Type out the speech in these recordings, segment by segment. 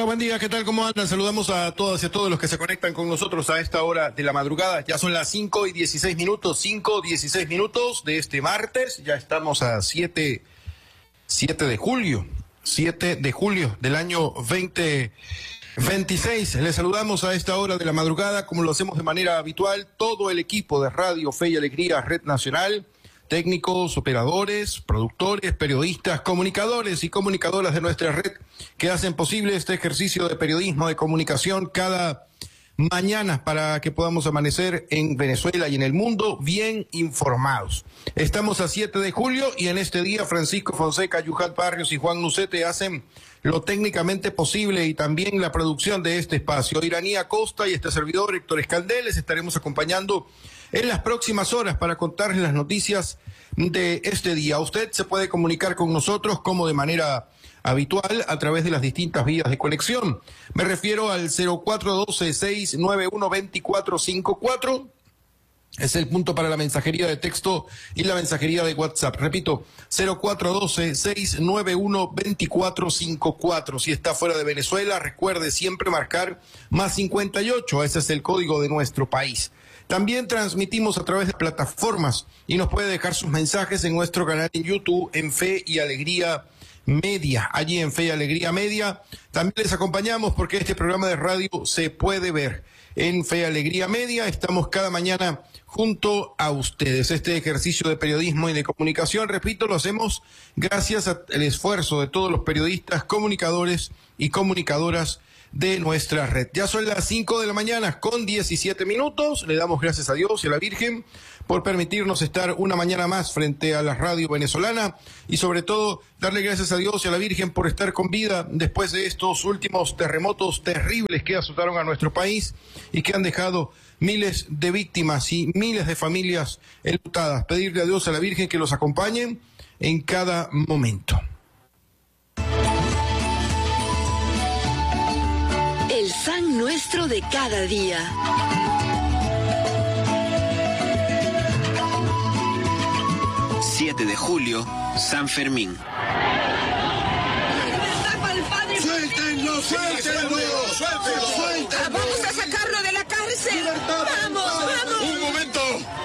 buen día, ¿qué tal? ¿Cómo andan? Saludamos a todas y a todos los que se conectan con nosotros a esta hora de la madrugada. Ya son las 5:16 minutos, 5:16 minutos de este martes. Ya estamos a 7 de julio, 7 de julio del año 2026. Les saludamos a esta hora de la madrugada, como lo hacemos de manera habitual, todo el equipo de Radio Fe y Alegría, Red Nacional, técnicos, operadores, productores, periodistas, comunicadores y comunicadoras de nuestra red que hacen posible este ejercicio de periodismo de comunicación cada mañana para que podamos amanecer en Venezuela y en el mundo bien informados. Estamos a 7 de julio y en este día Francisco Fonseca, Yujat Barrios y Juan Nucete hacen lo técnicamente posible y también la producción de este espacio. Iranía Costa y este servidor Héctor Escandel les estaremos acompañando en las próximas horas para contarles las noticias de este día. Usted se puede comunicar con nosotros como de manera habitual a través de las distintas vías de conexión. Me refiero al 0412-691-2454. Es el punto para la mensajería de texto y la mensajería de WhatsApp. Repito, 0412-691-2454. Si está fuera de Venezuela, recuerde siempre marcar +58. Ese es el código de nuestro país. También transmitimos a través de plataformas y nos puede dejar sus mensajes en nuestro canal en YouTube, en Fe y Alegría Media. Allí en Fe y Alegría Media también les acompañamos porque este programa de radio se puede ver en Fe y Alegría Media. Estamos cada mañana junto a ustedes. Este ejercicio de periodismo y de comunicación, repito, lo hacemos gracias al esfuerzo de todos los periodistas, comunicadores y comunicadoras de nuestra red. Ya son las 5 de la mañana con 17 minutos. Le damos gracias a Dios y a la Virgen por permitirnos estar una mañana más frente a la radio venezolana y sobre todo darle gracias a Dios y a la Virgen por estar con vida después de estos últimos terremotos terribles que azotaron a nuestro país y que han dejado miles de víctimas y miles de familias enlutadas. Pedirle a Dios y a la Virgen que los acompañen en cada momento. El San Nuestro de cada día. ...7 de julio, San Fermín. ¡Suéltenlo, suéltenlo! ¡Suéltenlo! ¡Vamos a sacarlo de la cárcel! ¡Vamos, vamos! ¡Un momento!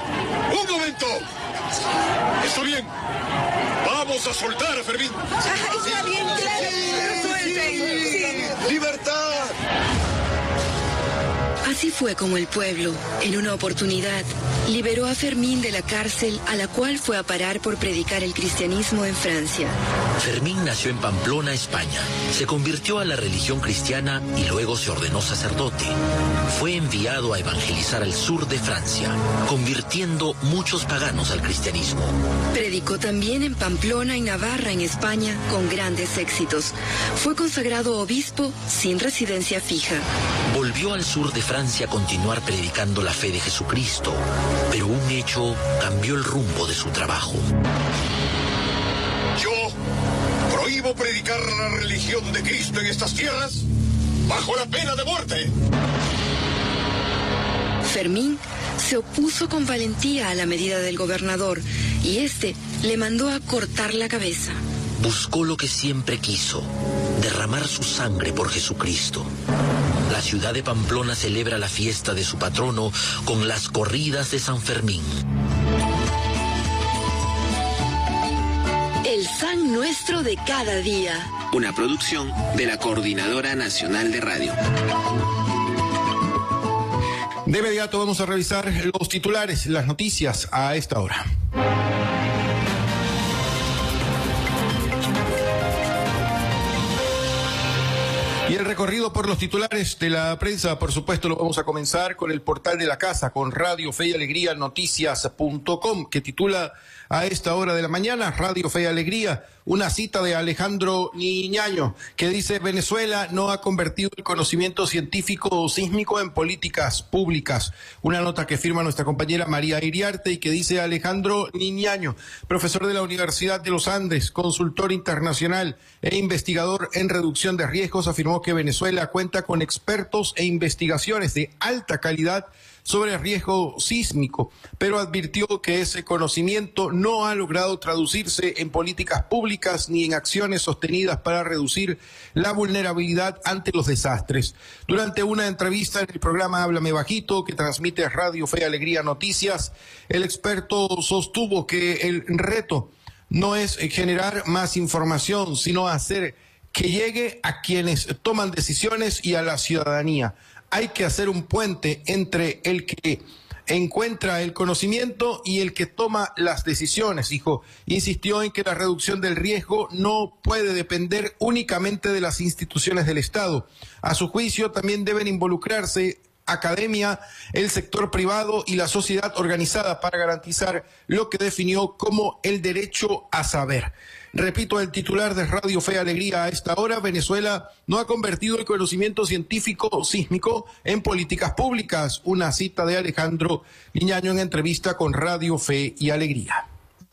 ¡Está bien! ¡Vamos a soltar a Fermín! Está bien, claro. ¡Suelten! Sí. ¡Libertad! Así fue como el pueblo, en una oportunidad, liberó a Fermín de la cárcel a la cual fue a parar por predicar el cristianismo en Francia. Fermín nació en Pamplona, España. Se convirtió a la religión cristiana y luego se ordenó sacerdote. Fue enviado a evangelizar al sur de Francia, convirtiendo muchos paganos al cristianismo. Predicó también en Pamplona y Navarra, en España, con grandes éxitos. Fue consagrado obispo sin residencia fija. Volvió al sur de Francia a continuar predicando la fe de Jesucristo, pero un hecho cambió el rumbo de su trabajo. Yo prohíbo predicar la religión de Cristo en estas tierras bajo la pena de muerte. Fermín se opuso con valentía a la medida del gobernador y este le mandó a cortar la cabeza. Buscó lo que siempre quiso, derramar su sangre por Jesucristo. La ciudad de Pamplona celebra la fiesta de su patrono con las corridas de San Fermín. El San Nuestro de cada día. Una producción de la Coordinadora Nacional de Radio. De inmediato vamos a revisar los titulares, las noticias a esta hora. Y el recorrido por los titulares de la prensa, por supuesto, lo vamos a comenzar con el portal de la casa, con Radio Fe y Alegría Noticias.com, que titula a esta hora de la mañana, Radio Fe y Alegría, una cita de Alejandro Niñaño, que dice: Venezuela no ha convertido el conocimiento científico sísmico en políticas públicas. Una nota que firma nuestra compañera María Iriarte y que dice: Alejandro Niñaño, profesor de la Universidad de los Andes, consultor internacional e investigador en reducción de riesgos, afirmó que Venezuela cuenta con expertos e investigaciones de alta calidad sobre riesgo sísmico, pero advirtió que ese conocimiento no ha logrado traducirse en políticas públicas ni en acciones sostenidas para reducir la vulnerabilidad ante los desastres. Durante una entrevista en el programa Háblame Bajito, que transmite Radio Fe y Alegría Noticias, el experto sostuvo que el reto no es generar más información, sino hacer que llegue a quienes toman decisiones y a la ciudadanía. Hay que hacer un puente entre el que encuentra el conocimiento y el que toma las decisiones, dijo. Insistió en que la reducción del riesgo no puede depender únicamente de las instituciones del Estado. A su juicio, también deben involucrarse academia, el sector privado y la sociedad organizada para garantizar lo que definió como el derecho a saber. Repito, el titular de Radio Fe y Alegría: a esta hora Venezuela no ha convertido el conocimiento científico sísmico en políticas públicas. Una cita de Alejandro Liñaño en entrevista con Radio Fe y Alegría.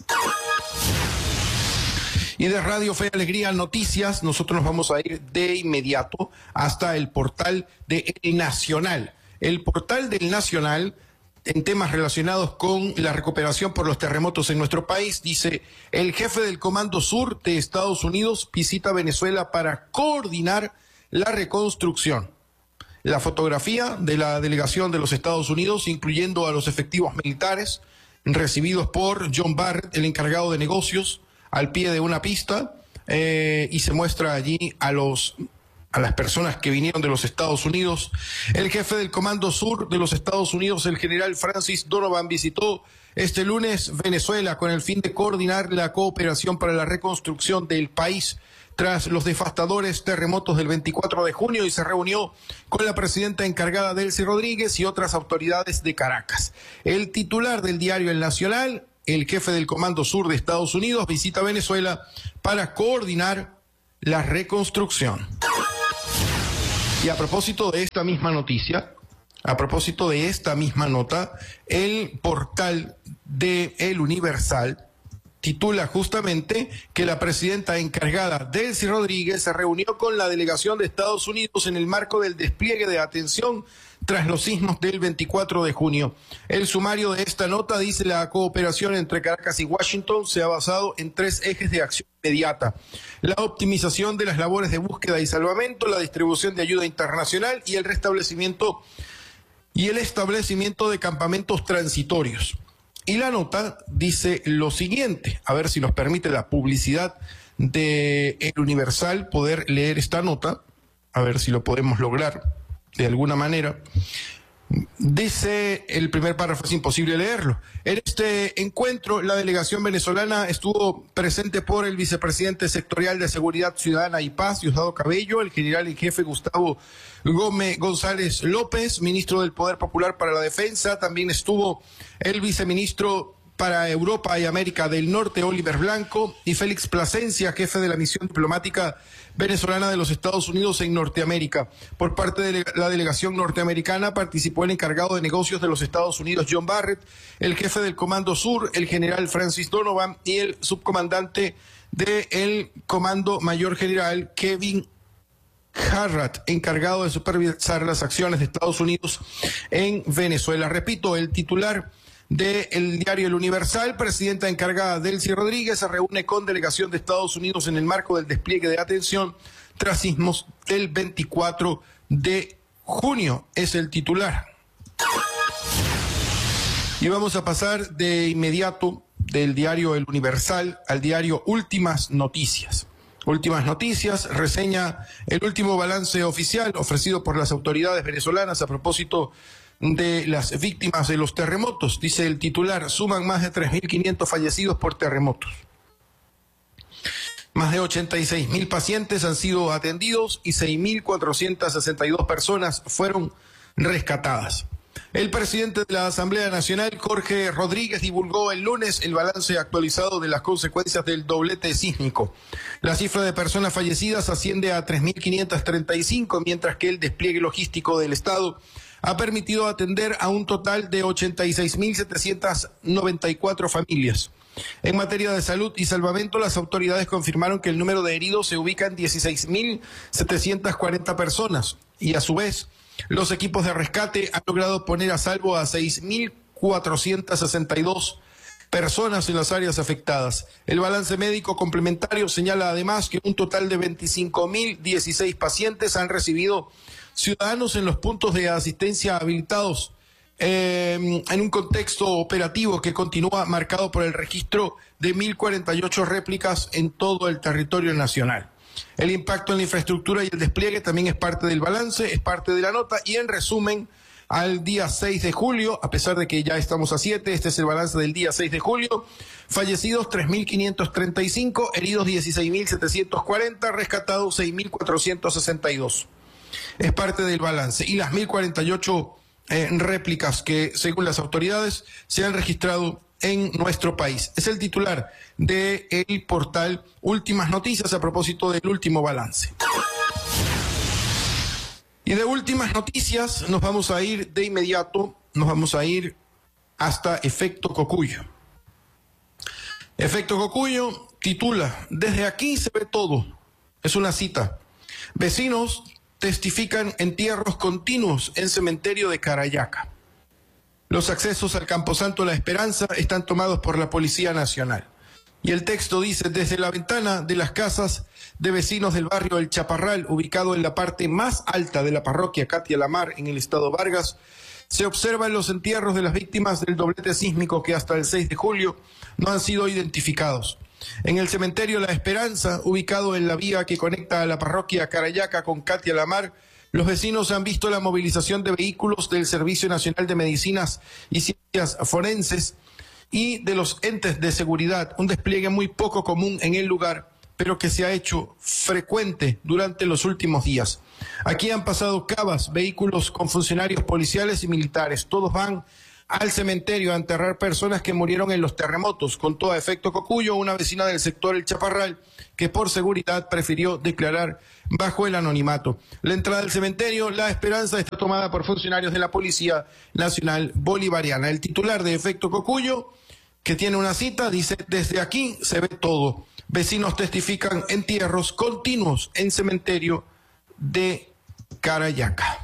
Y de Radio Fe y Alegría Noticias, nosotros nos vamos a ir de inmediato hasta el portal de El Nacional. El portal del Nacional, en temas relacionados con la recuperación por los terremotos en nuestro país, dice: el jefe del Comando Sur de Estados Unidos visita Venezuela para coordinar la reconstrucción. La fotografía de la delegación de los Estados Unidos, incluyendo a los efectivos militares, recibidos por John Barrett, el encargado de negocios, al pie de una pista, y se muestra allí a las personas que vinieron de los Estados Unidos. El jefe del Comando Sur de los Estados Unidos, el general Francis Donovan, visitó este lunes Venezuela con el fin de coordinar la cooperación para la reconstrucción del país tras los devastadores terremotos del 24 de junio y se reunió con la presidenta encargada Delcy Rodríguez y otras autoridades de Caracas. El titular del diario El Nacional: el jefe del Comando Sur de Estados Unidos visita Venezuela para coordinar la reconstrucción. Y a propósito de esta misma noticia, a propósito de esta misma nota, el portal de El Universal titula justamente que la presidenta encargada Delcy Rodríguez se reunió con la delegación de Estados Unidos en el marco del despliegue de atención tras los sismos del 24 de junio. El sumario de esta nota dice: la cooperación entre Caracas y Washington se ha basado en 3 ejes de acción inmediata: la optimización de las labores de búsqueda y salvamento, la distribución de ayuda internacional y el establecimiento de campamentos transitorios. Y la nota dice lo siguiente, a ver si nos permite la publicidad de El Universal poder leer esta nota, a ver si lo podemos lograr de alguna manera. Dice el primer párrafo, es imposible leerlo. En este encuentro, la delegación venezolana estuvo presente por el vicepresidente sectorial de Seguridad Ciudadana y Paz, Diosdado Cabello, el general en jefe Gustavo Gómez González López, ministro del Poder Popular para la Defensa. También estuvo el viceministro para Europa y América del Norte, Oliver Blanco, y Félix Plasencia, jefe de la misión diplomática venezolana de los Estados Unidos en Norteamérica. Por parte de la delegación norteamericana participó el encargado de negocios de los Estados Unidos, John Barrett, el jefe del Comando Sur, el general Francis Donovan, y el subcomandante del Comando Mayor General, Kevin Harrat, encargado de supervisar las acciones de Estados Unidos en Venezuela. Repito, el titular del diario El Universal: presidenta encargada Delcy Rodríguez se reúne con delegación de Estados Unidos en el marco del despliegue de atención tras sismos del 24 de junio. Es el titular. Y vamos a pasar de inmediato del diario El Universal al diario Últimas Noticias. Últimas Noticias reseña el último balance oficial ofrecido por las autoridades venezolanas a propósito de las víctimas de los terremotos. Dice el titular: suman más de 3.500 fallecidos por terremotos. Más de 86.000 pacientes han sido atendidos y 6.462 personas fueron rescatadas. El presidente de la Asamblea Nacional, Jorge Rodríguez, divulgó el lunes el balance actualizado de las consecuencias del doblete sísmico. La cifra de personas fallecidas asciende a 3.535, mientras que el despliegue logístico del Estado ha permitido atender a un total de 86.794 familias. En materia de salud y salvamento, las autoridades confirmaron que el número de heridos se ubica en 16.740 personas y a su vez Los equipos de rescate han logrado poner a salvo a 6.462 personas en las áreas afectadas. El balance médico complementario señala además que un total de 25.016 pacientes han recibido ciudadanos en los puntos de asistencia habilitados en un contexto operativo que continúa marcado por el registro de 1.048 réplicas en todo el territorio nacional. El impacto en la infraestructura y el despliegue también es parte del balance, es parte de la nota, y en resumen, al día 6 de julio, a pesar de que ya estamos a 7, este es el balance del día 6 de julio, fallecidos 3.535, heridos 16.740, rescatados 6.462. Es parte del balance. Y las 1.048 réplicas que, según las autoridades, se han registrado en nuestro país. Es el titular del portal Últimas Noticias a propósito del último balance. Y de Últimas Noticias nos vamos a ir de inmediato, nos vamos a ir hasta Efecto Cocuyo. Efecto Cocuyo titula: "Desde aquí se ve todo". Es una cita. Vecinos testifican entierros continuos en cementerio de Carayaca. Los accesos al Camposanto La Esperanza están tomados por la Policía Nacional. Y el texto dice: "Desde la ventana de las casas de vecinos del barrio El Chaparral, ubicado en la parte más alta de la parroquia Katia Lamar, en el estado Vargas, se observan los entierros de las víctimas del doblete sísmico que hasta el 6 de julio no han sido identificados. En el cementerio La Esperanza, ubicado en la vía que conecta a la parroquia Carayaca con Katia Lamar, los vecinos han visto la movilización de vehículos del Servicio Nacional de Medicinas y Ciencias Forenses y de los entes de seguridad, un despliegue muy poco común en el lugar, pero que se ha hecho frecuente durante los últimos días. Aquí han pasado cabas, vehículos con funcionarios policiales y militares. Todos van al cementerio a enterrar personas que murieron en los terremotos", contó a Efecto Cocuyo una vecina del sector El Chaparral, que por seguridad prefirió declarar bajo el anonimato. La entrada al cementerio La Esperanza está tomada por funcionarios de la Policía Nacional Bolivariana. El titular de Efecto Cocuyo, que tiene una cita, dice: "Desde aquí se ve todo. Vecinos testifican entierros continuos en cementerio de Carayaca".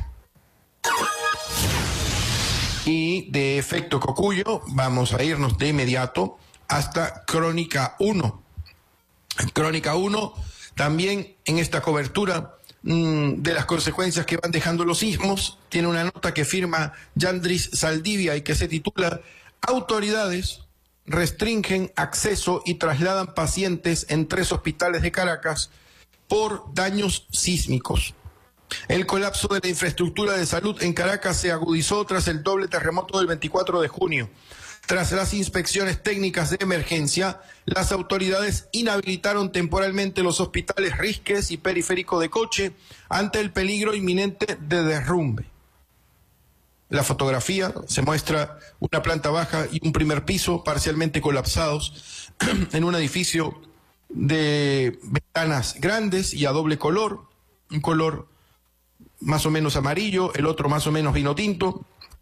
Y de Efecto Cocuyo vamos a irnos de inmediato hasta Crónica 1. Crónica 1 también en esta cobertura de las consecuencias que van dejando los sismos, tiene una nota que firma Yandris Saldivia y que se titula: "Autoridades restringen acceso y trasladan pacientes en 3 hospitales de Caracas por daños sísmicos". El colapso de la infraestructura de salud en Caracas se agudizó tras el doble terremoto del 24 de junio. Tras las inspecciones técnicas de emergencia, las autoridades inhabilitaron temporalmente los hospitales Risques y Periférico de Coche ante el peligro inminente de derrumbe. La fotografía se muestra una planta baja y un primer piso parcialmente colapsados en un edificio de ventanas grandes y a doble color, un color más o menos amarillo, el otro más o menos vino tinto.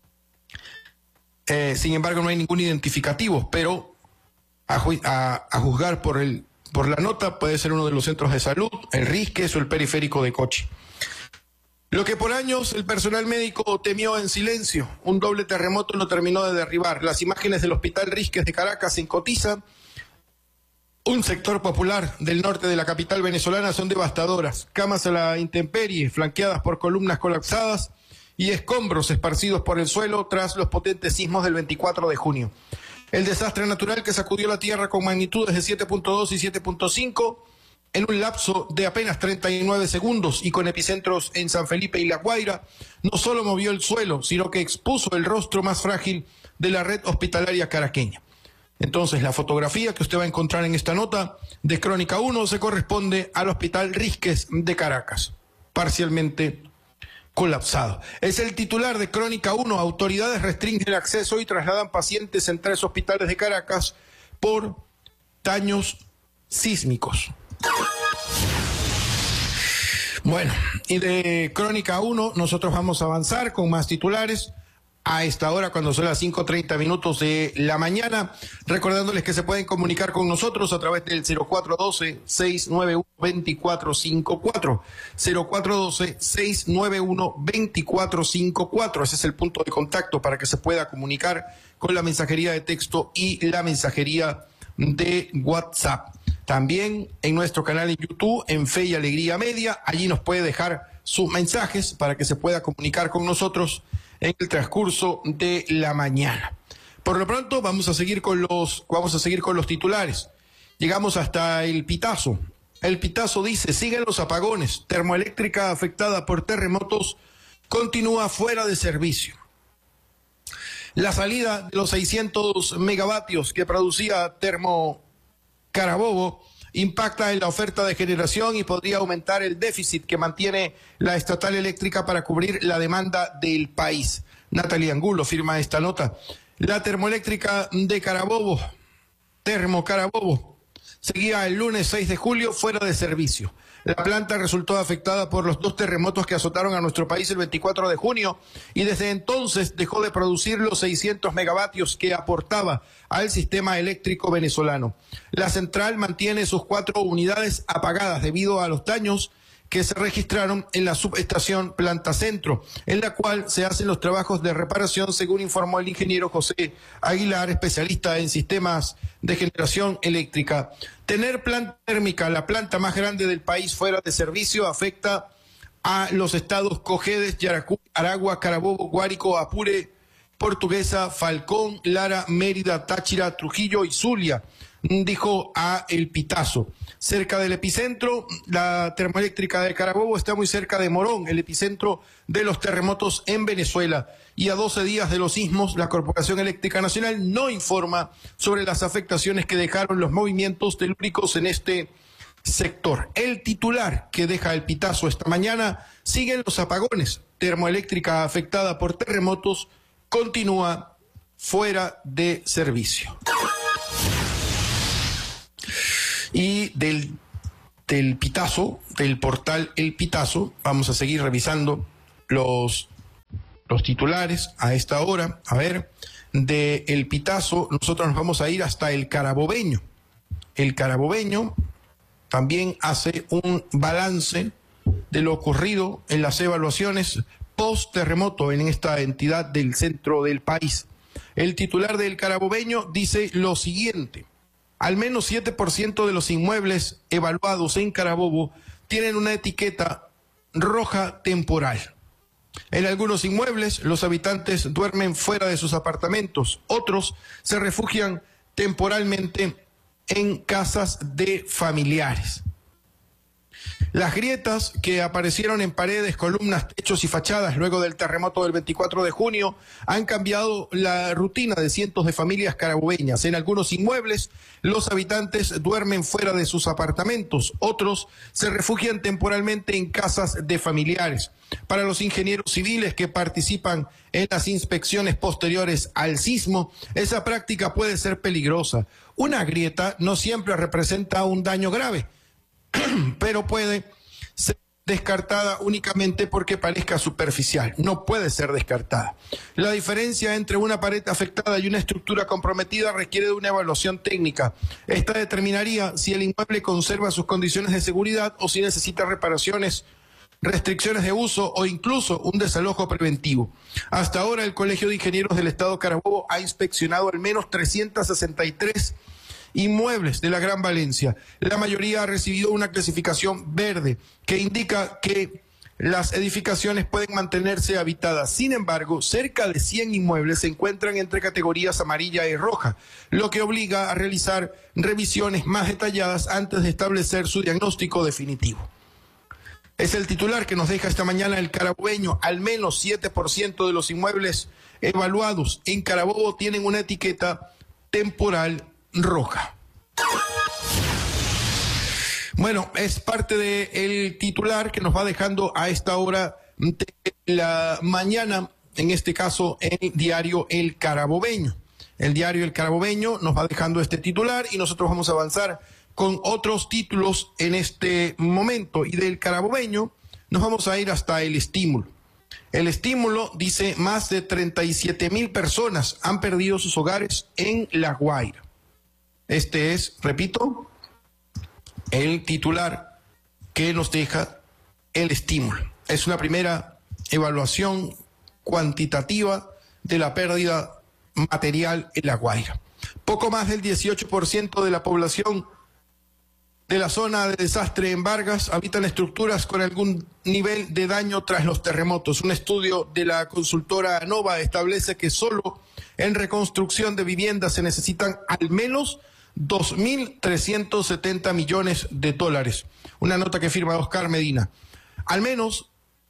Sin embargo, no hay ningún identificativo, pero a juzgar por la nota puede ser uno de los centros de salud, el Risques o el Periférico de Coche. Lo que por años el personal médico temió en silencio, un doble terremoto lo terminó de derribar. Las imágenes del Hospital Risques de Caracas en Cotiza, un sector popular del norte de la capital venezolana, son devastadoras. Camas a la intemperie, flanqueadas por columnas colapsadas y escombros esparcidos por el suelo tras los potentes sismos del 24 de junio. El desastre natural que sacudió la tierra con magnitudes de 7.2 y 7.5 en un lapso de apenas 39 segundos y con epicentros en San Felipe y La Guaira, no solo movió el suelo, sino que expuso el rostro más frágil de la red hospitalaria caraqueña. Entonces, la fotografía que usted va a encontrar en esta nota de Crónica 1 se corresponde al Hospital Risques de Caracas, parcialmente colapsado. Es el titular de Crónica 1. Autoridades restringen el acceso y trasladan pacientes en 3 hospitales de Caracas por daños sísmicos. Bueno, y de Crónica 1 nosotros vamos a avanzar con más titulares a esta hora, cuando son las 5:30 minutos de la mañana, recordándoles que se pueden comunicar con nosotros a través del 0412-691-2454, 0412-691-2454, ese es el punto de contacto para que se pueda comunicar con la mensajería de texto y la mensajería de WhatsApp. También en nuestro canal en YouTube, en Fe y Alegría Media, allí nos puede dejar sus mensajes para que se pueda comunicar con nosotros en el transcurso de la mañana. Por lo pronto vamos a seguir con los titulares. Llegamos hasta el Pitazo. El Pitazo dice: siguen los apagones. Termoeléctrica afectada por terremotos continúa fuera de servicio. La salida de los 600 megavatios que producía Termo Carabobo impacta en la oferta de generación y podría aumentar el déficit que mantiene la estatal eléctrica para cubrir la demanda del país. Natalie Angulo firma esta nota. La termoeléctrica de Carabobo, Termo Carabobo, seguía el lunes 6 de julio fuera de servicio. La planta resultó afectada por los 2 terremotos que azotaron a nuestro país el 24 de junio y desde entonces dejó de producir los 600 megavatios que aportaba al sistema eléctrico venezolano. La central mantiene sus 4 unidades apagadas debido a los daños que se registraron en la subestación Planta Centro, en la cual se hacen los trabajos de reparación, según informó el ingeniero José Aguilar, especialista en sistemas de generación eléctrica. Tener planta térmica, la planta más grande del país, fuera de servicio afecta a los estados Cojedes, Yaracuy, Aragua, Carabobo, Guárico, Apure, Portuguesa, Falcón, Lara, Mérida, Táchira, Trujillo y Zulia, dijo a El Pitazo. Cerca del epicentro, la termoeléctrica de Carabobo está muy cerca de Morón, el epicentro de los terremotos en Venezuela. Y a 12 días de los sismos, la Corporación Eléctrica Nacional no informa sobre las afectaciones que dejaron los movimientos telúricos en este sector. El titular que deja El Pitazo esta mañana: siguen los apagones. Termoeléctrica afectada por terremotos continúa fuera de servicio. Y del Pitazo, del portal El Pitazo, vamos a seguir revisando los titulares a esta hora. A ver, de El Pitazo nosotros nos vamos a ir hasta el Carabobeño. El Carabobeño también hace un balance de lo ocurrido en las evaluaciones post-terremoto en esta entidad del centro del país. El titular del Carabobeño dice lo siguiente: al menos 7% de los inmuebles evaluados en Carabobo tienen una etiqueta roja temporal. En algunos inmuebles, los habitantes duermen fuera de sus apartamentos. Otros se refugian temporalmente en casas de familiares. Las grietas que aparecieron en paredes, columnas, techos y fachadas luego del terremoto del 24 de junio han cambiado la rutina de cientos de familias carabobeñas. En algunos inmuebles, los habitantes duermen fuera de sus apartamentos. Otros se refugian temporalmente en casas de familiares. Para los ingenieros civiles que participan en las inspecciones posteriores al sismo, esa práctica puede ser peligrosa. Una grieta no siempre representa un daño grave, pero puede ser descartada únicamente porque parezca superficial. No puede ser descartada. La diferencia entre una pared afectada y una estructura comprometida requiere de una evaluación técnica. Esta determinaría si el inmueble conserva sus condiciones de seguridad o si necesita reparaciones, restricciones de uso o incluso un desalojo preventivo. Hasta ahora, el Colegio de Ingenieros del Estado Carabobo ha inspeccionado al menos 363 inmuebles de la Gran Valencia. La mayoría ha recibido una clasificación verde que indica que las edificaciones pueden mantenerse habitadas. Sin embargo, cerca de 100 inmuebles se encuentran entre categorías amarilla y roja, lo que obliga a realizar revisiones más detalladas antes de establecer su diagnóstico definitivo. Es el titular que nos deja esta mañana el Carabobeño. Al menos 7% de los inmuebles evaluados en Carabobo tienen una etiqueta temporal roja. Bueno, es parte del titular que nos va dejando a esta hora de la mañana, en este caso el diario El Carabobeño. El diario El Carabobeño nos va dejando este titular y nosotros vamos a avanzar con otros títulos en este momento. Y del Carabobeño nos vamos a ir hasta El Estímulo. El estímulo, dice, más de 37,000 personas han perdido sus hogares en La Guaira. Este es, repito, el titular que nos deja el estímulo. Es una primera evaluación cuantitativa de la pérdida material en La Guaira. Poco más del 18% de la población de la zona de desastre en Vargas habitan estructuras con algún nivel de daño tras los terremotos. Un estudio de la consultora ANOVA establece que solo en reconstrucción de viviendas se necesitan al menos 2.370 millones de dólares. Una nota que firma Oscar Medina. Al menos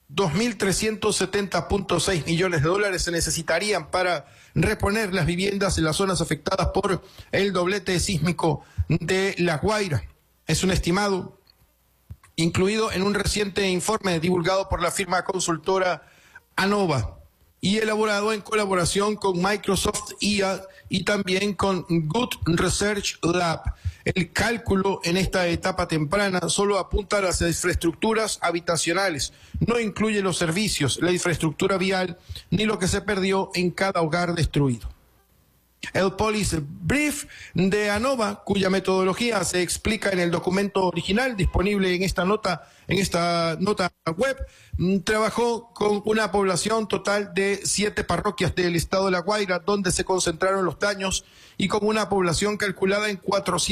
2.370.6 millones de dólares se necesitarían para reponer las viviendas en las zonas afectadas por el doblete sísmico de La Guaira. Es un estimado incluido en un reciente informe divulgado por la firma consultora ANOVA y elaborado en colaboración con Microsoft IA y también con Good Research Lab. El cálculo en esta etapa temprana solo apunta a las infraestructuras habitacionales, no incluye los servicios, la infraestructura vial, ni lo que se perdió en cada hogar destruido. El Policy Brief de ANOVA, cuya metodología se explica en el documento original disponible en esta nota web, trabajó con una población total de 7 parroquias del estado de La Guaira, donde se concentraron los daños, y con una población calculada en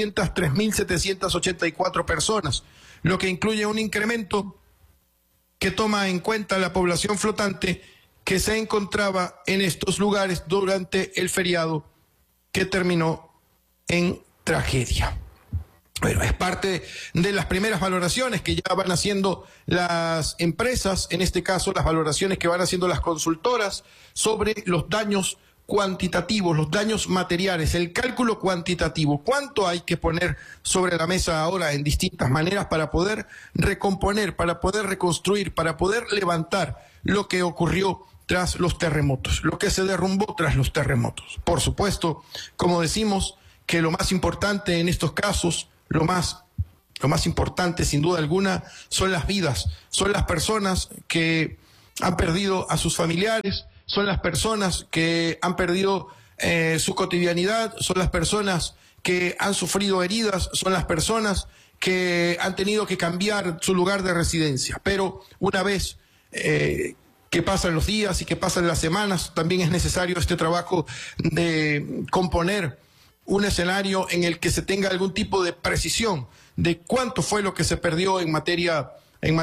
403.784 personas, lo que incluye un incremento que toma en cuenta la población flotante que se encontraba en estos lugares durante el feriado que terminó en tragedia. Bueno, es parte de las primeras valoraciones que ya van haciendo las empresas, en este caso las valoraciones que van haciendo las consultoras sobre los daños cuantitativos, los daños materiales, el cálculo cuantitativo. ¿Cuánto hay que poner sobre la mesa ahora en distintas maneras para poder recomponer, para poder reconstruir, para poder levantar lo que ocurrió tras los terremotos, lo que se derrumbó tras los terremotos? Por supuesto, como decimos, que lo más importante en estos casos, lo más importante sin duda alguna, son las vidas, son las personas que han perdido a sus familiares, son las personas que han perdido su cotidianidad, son las personas que han sufrido heridas, son las personas que han tenido que cambiar su lugar de residencia. Pero una vez que pasan los días y que pasan las semanas, también es necesario este trabajo de componer un escenario en el que se tenga algún tipo de precisión de cuánto fue lo que se perdió en materia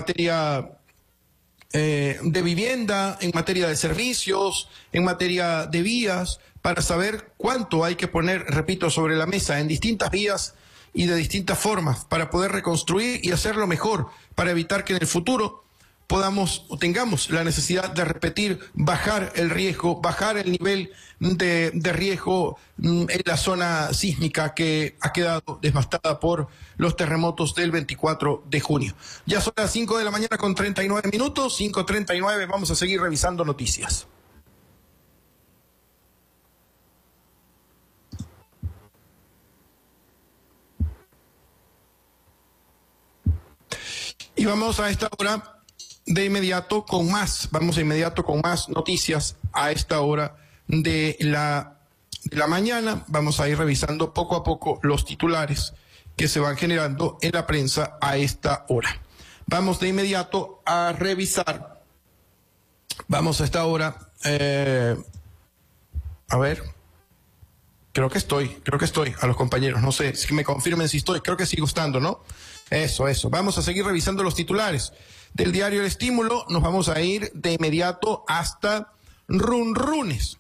de vivienda, en materia de servicios, en materia de vías, para saber cuánto hay que poner, repito, sobre la mesa en distintas vías y de distintas formas para poder reconstruir y hacerlo mejor, para evitar que en el futuro podamos o tengamos la necesidad de repetir, bajar el riesgo, bajar el nivel de riesgo en la zona sísmica que ha quedado devastada por los terremotos del 24 de junio. Ya son las 5 de la mañana con 39 minutos, 5:39, vamos a seguir revisando noticias. Y vamos a esta hora de inmediato con más, noticias a esta hora de la mañana. Vamos a ir revisando poco a poco los titulares que se van generando en la prensa a esta hora. Vamos de inmediato a revisar. Vamos a esta hora, a ver, creo que estoy, a los compañeros, no sé, si me confirmen si estoy, creo que sigo estando, ¿no? Eso. Vamos a seguir revisando los titulares del diario El Estímulo. Nos vamos a ir de inmediato hasta Runrunes.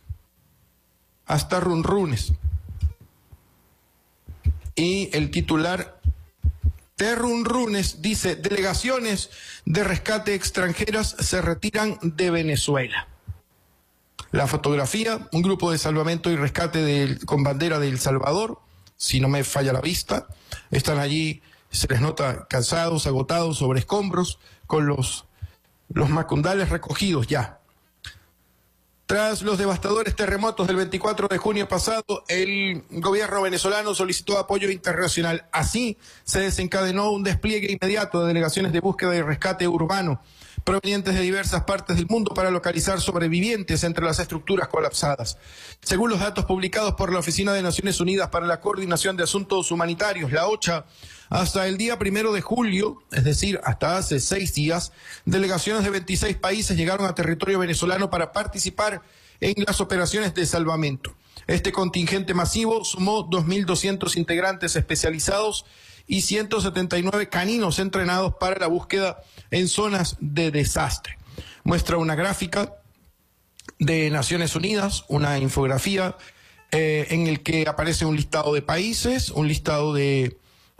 Y el titular de Runrunes dice: delegaciones de rescate extranjeras se retiran de Venezuela. La fotografía, un grupo de salvamento y rescate con bandera de El Salvador, si no me falla la vista, están allí. Se les nota cansados, agotados, sobre escombros, con los macundales recogidos ya. Tras los devastadores terremotos del 24 de junio pasado, el gobierno venezolano solicitó apoyo internacional. Así se desencadenó un despliegue inmediato de delegaciones de búsqueda y rescate urbano provenientes de diversas partes del mundo para localizar sobrevivientes entre las estructuras colapsadas. Según los datos publicados por la Oficina de Naciones Unidas para la Coordinación de Asuntos Humanitarios, la OCHA, hasta el día 1 de julio, es decir, hasta hace 6 días, delegaciones de 26 países llegaron a territorio venezolano para participar en las operaciones de salvamento. Este contingente masivo sumó 2.200 integrantes especializados y 179 caninos entrenados para la búsqueda en zonas de desastre. Muestra una gráfica de Naciones Unidas, una infografía en el que aparece un listado de países, un listado de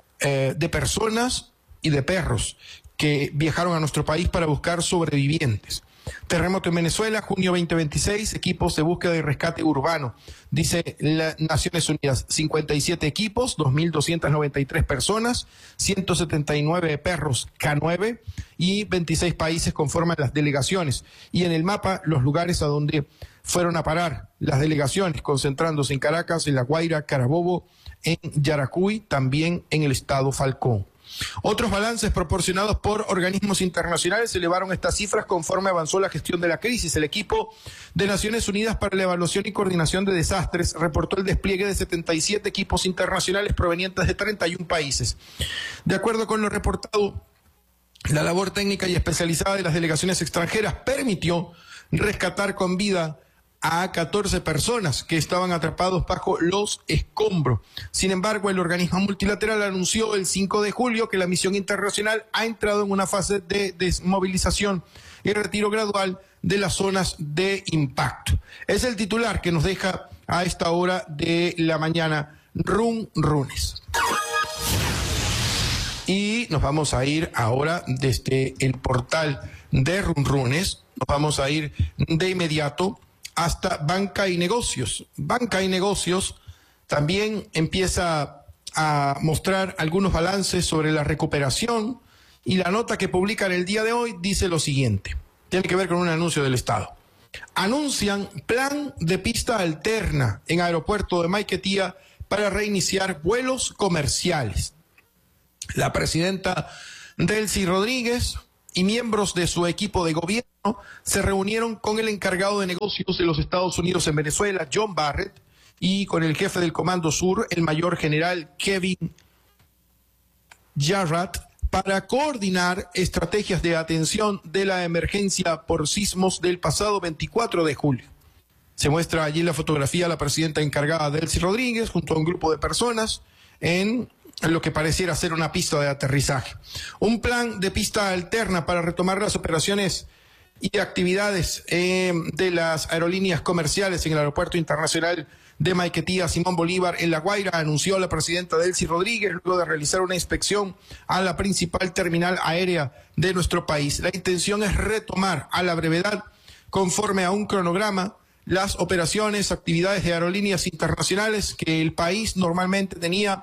personas y de perros que viajaron a nuestro país para buscar sobrevivientes. Terremoto en Venezuela, junio 2026, equipos de búsqueda y rescate urbano. Dice las Naciones Unidas, 57 equipos, 2.293 personas, 179 perros K9 y 26 países conforman las delegaciones. Y en el mapa, los lugares a donde fueron a parar las delegaciones, concentrándose en Caracas, en La Guaira, Carabobo, en Yaracuy, también en el estado Falcón. Otros balances proporcionados por organismos internacionales elevaron estas cifras conforme avanzó la gestión de la crisis. El equipo de Naciones Unidas para la Evaluación y Coordinación de Desastres reportó el despliegue de 77 equipos internacionales provenientes de 31 países. De acuerdo con lo reportado, la labor técnica y especializada de las delegaciones extranjeras permitió rescatar con vida a 14 personas que estaban atrapados bajo los escombros. Sin embargo, el organismo multilateral anunció el 5 de julio que la misión internacional ha entrado en una fase de desmovilización y retiro gradual de las zonas de impacto. Es el titular que nos deja a esta hora de la mañana Runrunes. Y nos vamos a ir ahora desde el portal de Runrunes, nos vamos a ir de inmediato hasta Banca y Negocios. Banca y Negocios también empieza a mostrar algunos balances sobre la recuperación y la nota que publican el día de hoy dice lo siguiente. Tiene que ver con un anuncio del Estado. Anuncian plan de pista alterna en aeropuerto de Maiquetía para reiniciar vuelos comerciales. La presidenta Delcy Rodríguez y miembros de su equipo de gobierno se reunieron con el encargado de negocios de los Estados Unidos en Venezuela, John Barrett, y con el jefe del Comando Sur, el mayor general Kevin Jarrett, para coordinar estrategias de atención de la emergencia por sismos del pasado 24 de julio. Se muestra allí la fotografía de la presidenta encargada Delcy Rodríguez junto a un grupo de personas en lo que pareciera ser una pista de aterrizaje. Un plan de pista alterna para retomar las operaciones y actividades de las aerolíneas comerciales en el Aeropuerto Internacional de Maiquetía Simón Bolívar en La Guaira, anunció la presidenta Delcy Rodríguez luego de realizar una inspección a la principal terminal aérea de nuestro país. La intención es retomar a la brevedad, conforme a un cronograma, las operaciones, actividades de aerolíneas internacionales que el país normalmente tenía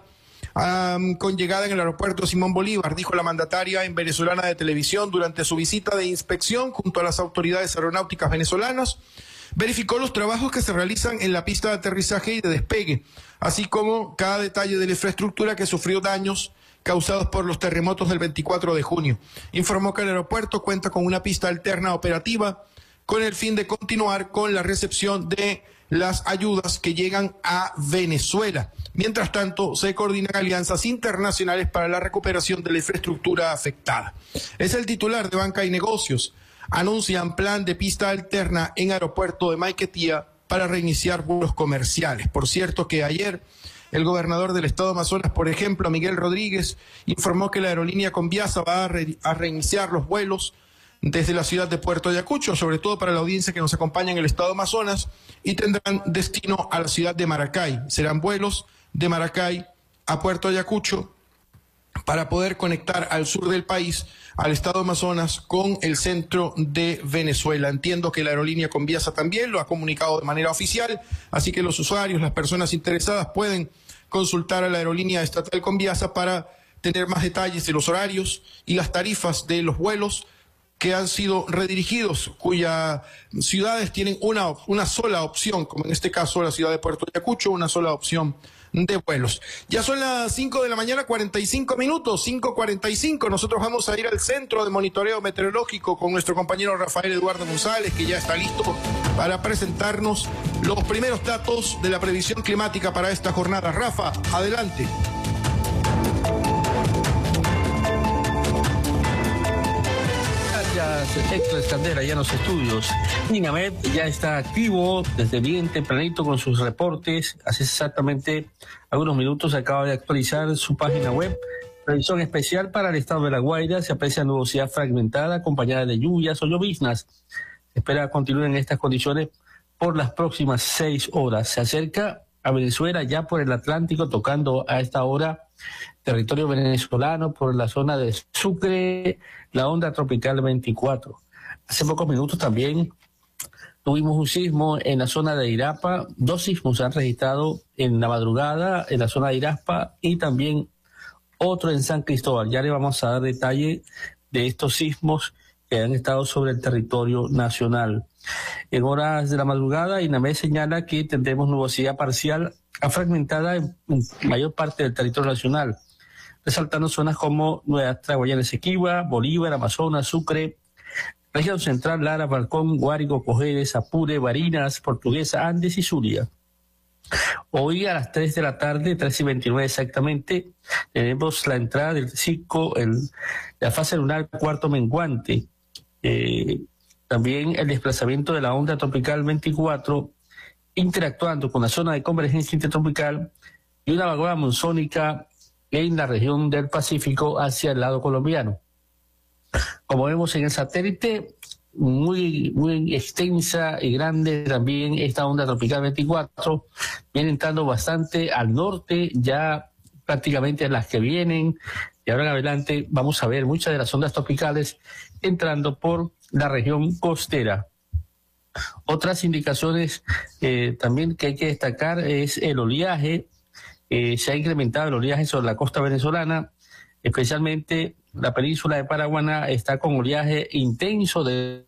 con llegada en el aeropuerto Simón Bolívar, dijo la mandataria en Venezolana de Televisión durante su visita de inspección junto a las autoridades aeronáuticas venezolanas. Verificó los trabajos que se realizan en la pista de aterrizaje y de despegue, así como cada detalle de la infraestructura que sufrió daños causados por los terremotos del 24 de junio. Informó que el aeropuerto cuenta con una pista alterna operativa con el fin de continuar con la recepción de las ayudas que llegan a Venezuela. Mientras tanto, se coordinan alianzas internacionales para la recuperación de la infraestructura afectada. Es el titular de Banca y Negocios. Anuncian plan de pista alterna en aeropuerto de Maiquetía para reiniciar vuelos comerciales. Por cierto que ayer el gobernador del estado de Amazonas, por ejemplo, Miguel Rodríguez, informó que la aerolínea Conviasa va a reiniciar los vuelos desde la ciudad de Puerto Ayacucho, sobre todo para la audiencia que nos acompaña en el estado de Amazonas, y tendrán destino a la ciudad de Maracay. Serán vuelos de Maracay a Puerto Ayacucho para poder conectar al sur del país, al estado de Amazonas, con el centro de Venezuela. Entiendo que la aerolínea Conviasa también lo ha comunicado de manera oficial, así que los usuarios, las personas interesadas pueden consultar a la aerolínea estatal Conviasa para tener más detalles de los horarios y las tarifas de los vuelos que han sido redirigidos, cuyas ciudades tienen una sola opción, como en este caso la ciudad de Puerto Ayacucho, una sola opción de vuelos. Ya son las 5 de la mañana, 45 minutos, 5:45. Nosotros vamos a ir al centro de monitoreo meteorológico con nuestro compañero Rafael Eduardo González, que ya está listo para presentarnos los primeros datos de la previsión climática para esta jornada. Rafa, adelante. Héctor Escandera ya en los estudios. INAMED ya está activo desde bien tempranito con sus reportes. Hace exactamente algunos minutos acaba de actualizar su página web. Previsión especial para el estado de La Guaira. Se aprecia nubosidad fragmentada acompañada de lluvias o lloviznas. Se espera continuar en estas condiciones por las próximas 6 horas. Se acerca a Venezuela ya por el Atlántico, tocando a esta hora territorio venezolano por la zona de Sucre, la onda tropical 24. Hace pocos minutos también tuvimos un sismo en la zona de Irapa. 2 sismos se han registrado en la madrugada en la zona de Irapa y también otro en San Cristóbal. Ya le vamos a dar detalle de estos sismos que han estado sobre el territorio nacional. En horas de la madrugada, INAMED señala que tendremos nubosidad parcial a fragmentada en mayor parte del territorio nacional, resaltando zonas como Nuestra Guayana Esequiba, Bolívar, Amazonas, Sucre, región central, Lara, Balcón, Guárico, Cojedes, Apure, Barinas, Portuguesa, Andes y Zulia. Hoy a las 3 de la tarde, 3:29 exactamente, tenemos la entrada del ciclo, la fase lunar cuarto menguante. También el desplazamiento de la onda tropical 24, interactuando con la zona de convergencia intertropical y una vaguada monzónica en la región del Pacífico hacia el lado colombiano. Como vemos en el satélite, muy extensa y grande también esta onda tropical 24, viene entrando bastante al norte, ya prácticamente las que vienen, y ahora en adelante vamos a ver muchas de las ondas tropicales entrando por la región costera. Otras indicaciones también que hay que destacar es el oleaje. Se ha incrementado el oleaje sobre la costa venezolana, especialmente la península de Paraguaná está con oleaje intenso de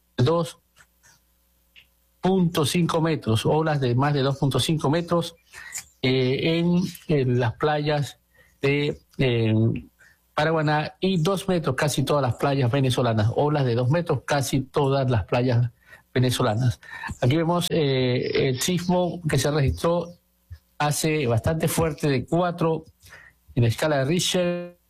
2.5 metros, olas de más de 2.5 metros en las playas de Paraguaná y 2 metros casi todas las playas venezolanas, olas de 2 metros casi todas las playas venezolanas. Aquí vemos el sismo que se registró hace bastante fuerte de 4 en la escala de Richter